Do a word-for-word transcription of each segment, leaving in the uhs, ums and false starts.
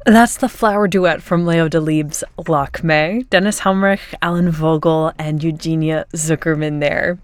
That's the flower duet from Leo Delibes' Lakme, Dennis Humrich, Alan Vogel, and Eugenia Zuckerman there.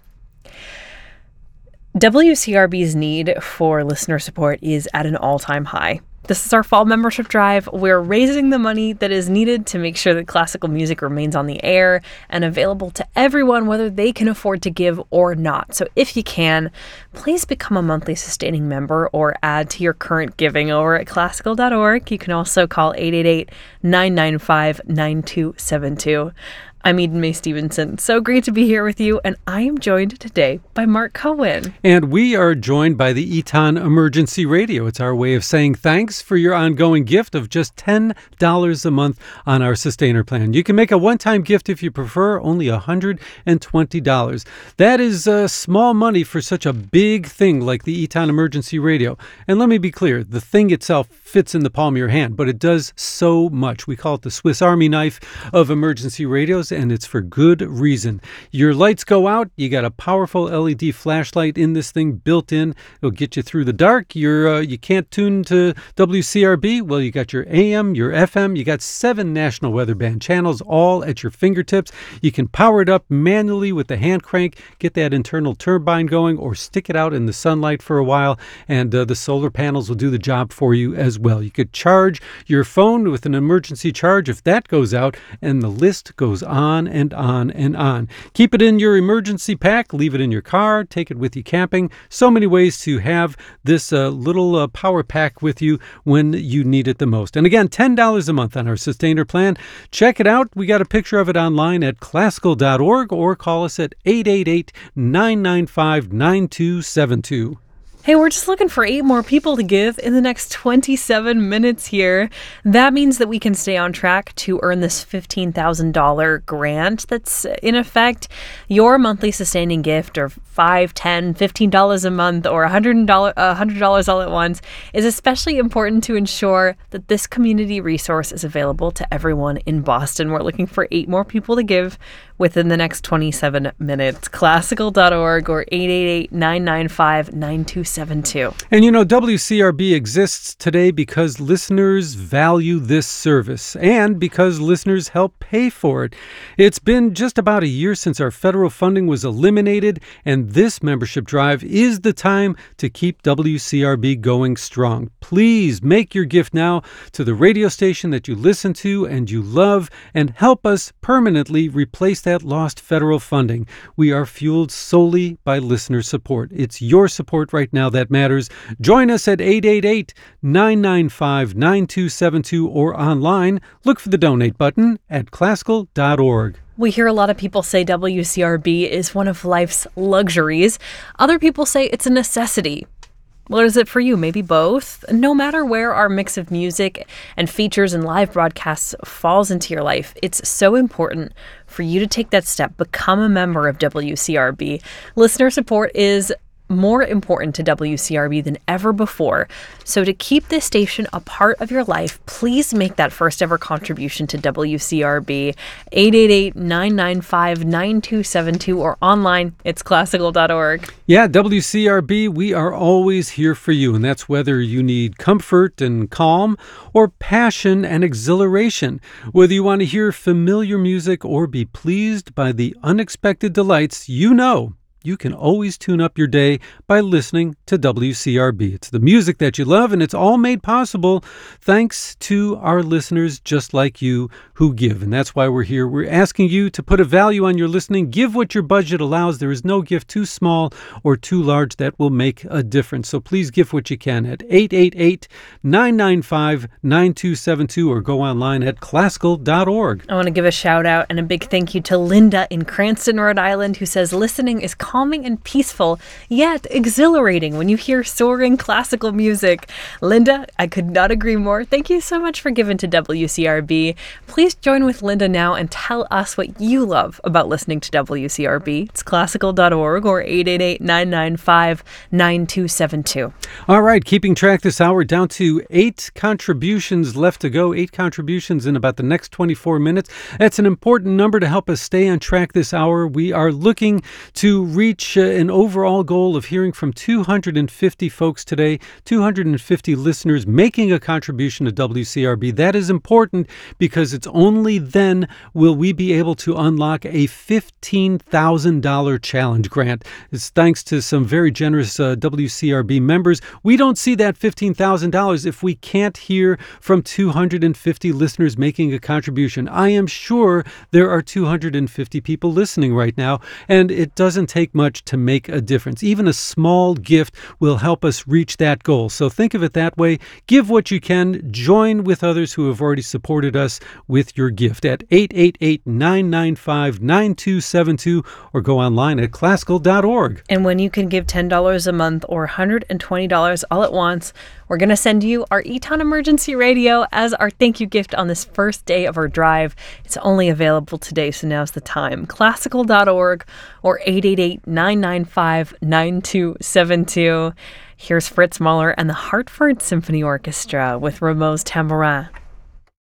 W C R B's need for listener support is at an all-time high. This is our fall membership drive. We're raising the money that is needed to make sure that classical music remains on the air and available to everyone, whether they can afford to give or not. So if you can, please become a monthly sustaining member or add to your current giving over at classical dot org. You can also call eight eight eight, nine nine five, nine two seven two. I'm Eden May Stevenson. So great to be here with you, and I am joined today by Mark Cohen. And we are joined by the Eton Emergency Radio. It's our way of saying thanks for your ongoing gift of just ten dollars a month on our Sustainer plan. You can make a one-time gift if you prefer, only one hundred twenty dollars. That is uh, small money for such a big thing like the Eton Emergency Radio. And let me be clear, the thing itself fits in the palm of your hand, but it does so much. We call it the Swiss Army knife of emergency radios, and it's for good reason. Your lights go out, you got a powerful L E D flashlight in this thing built in. It'll get you through the dark. You're uh, you can't tune to W C R B. Well, you got your A M, your F M. You got seven National Weather Band channels all at your fingertips. You can power it up manually with the hand crank, get that internal turbine going, or stick it out in the sunlight for a while, and uh, the solar panels will do the job for you as well. You could charge your phone with an emergency charge if that goes out, and the list goes on and on and on. Keep it in your emergency pack, leave it in your car, take it with you camping. So many ways to have this uh, little uh, power pack with you when you need it the most. And again, ten dollars a month on our Sustainer plan. Check it out. We got a picture of it online at classical dot org or call us at eight eight eight, nine nine five, nine two seven two. Hey, we're just looking for eight more people to give in the next twenty-seven minutes here. That means that we can stay on track to earn this fifteen thousand dollars grant that's in effect. Your monthly sustaining gift, or five, ten, fifteen dollars a month, or one hundred dollars, one hundred dollars all at once, is especially important to ensure that this community resource is available to everyone in Boston. We're looking for eight more people to give within the next twenty-seven minutes. classical dot org or eight eight eight, nine nine five, nine two seven two. And you know, W C R B exists today because listeners value this service and because listeners help pay for it. It's been just about a year since our federal funding was eliminated, and this membership drive is the time to keep W C R B going strong. Please make your gift now to the radio station that you listen to and you love, and help us permanently replace that lost federal funding. We are fueled solely by listener support. It's your support right now that matters. Join us at eight eight eight, nine nine five, nine two seven two or online. Look for the donate button at classical dot org. We hear a lot of people say W C R B is one of life's luxuries. Other people say it's a necessity. What is it for you? Maybe both? No matter where our mix of music and features and live broadcasts falls into your life, it's so important for you to take that step, become a member of W C R B. Listener support is more important to W C R B than ever before. So to keep this station a part of your life, please make that first ever contribution to W C R B. eight eight eight, nine nine five, nine two seven two or online, it's classical dot org. Yeah, W C R B, we are always here for you, and that's whether you need comfort and calm or passion and exhilaration. Whether you want to hear familiar music or be pleased by the unexpected delights, you know you can always tune up your day by listening to W C R B. It's the music that you love, and it's all made possible thanks to our listeners just like you who give. And that's why we're here. We're asking you to put a value on your listening. Give what your budget allows. There is no gift too small or too large that will make a difference. So please give what you can at eight eight eight, nine nine five, nine two seven two or go online at classical dot org. I want to give a shout out and a big thank you to Linda in Cranston, Rhode Island, who says listening is calming and peaceful, yet exhilarating when you hear soaring classical music. Linda, I could not agree more. Thank you so much for giving to W C R B. Please join with Linda now and tell us what you love about listening to W C R B. It's classical dot org or eight eight eight, nine nine five, nine two seven two. All right, keeping track this hour, down to eight contributions left to go. Eight contributions in about the next twenty-four minutes. That's an important number to help us stay on track this hour. We are looking to reach reach uh, an overall goal of hearing from two hundred fifty folks today, two hundred fifty listeners making a contribution to W C R B. That is important because it's only then will we be able to unlock a fifteen thousand dollars challenge grant. It's thanks to some very generous uh, W C R B members. We don't see that fifteen thousand dollars if we can't hear from two hundred fifty listeners making a contribution. I am sure there are two hundred fifty people listening right now, and it doesn't take much to make a difference. Even a small gift will help us reach that goal. So think of it that way. Give what you can. Join with others who have already supported us with your gift at eight eight eight, nine nine five, nine two seven two or go online at classical dot org. And when you can give ten dollars a month or one hundred twenty dollars all at once, we're going to send you our Eton Emergency Radio as our thank you gift on this first day of our drive. It's only available today, so now's the time. classical dot org or eight eight eight, nine nine five, nine two seven two. Here's Fritz Mahler and the Hartford Symphony Orchestra with Rameau's Tambourin.